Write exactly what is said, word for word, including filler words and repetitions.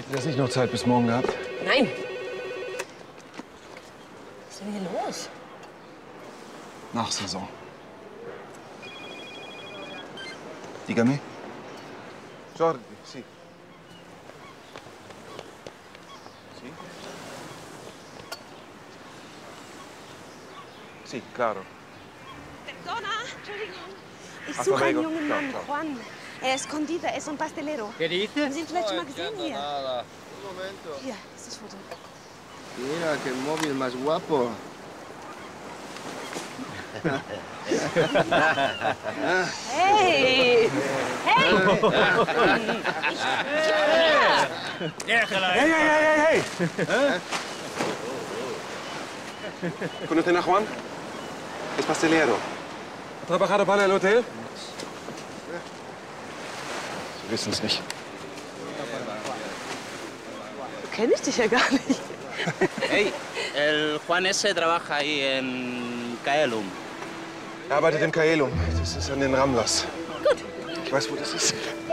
Habt ihr das nicht noch Zeit bis morgen gehabt? Nein. Was ist denn hier los? Nach Saison. Dígame. Jordi, sì. Sì? Sì, claro. Perdona, Entschuldigung. Ich Ach, suche einen Rodrigo. jungen Ciao, Mann, ciao. Juan. Er ist Condita, er ist ein Pastelero. ¿Qué dices? Haben Sie ihn vielleicht schon mal gesehen hier? Nada. Un momento. Hier ist das Foto. Mira, qué móvil más guapo. Hey! Hey! Déjala. Hey, hey, hey, hey, hey! ¿Conocen a Juan? Es pastelero. ¿Ha trabajado para el hotel? Sie wissen es nicht. Kenn ich dich ja gar nicht. Hey, el Juan ese trabaja ahí en Kaelum. Er arbeitet im Kaelum. Das ist an den Ramlas. Gut. Ich weiß, wo das ist.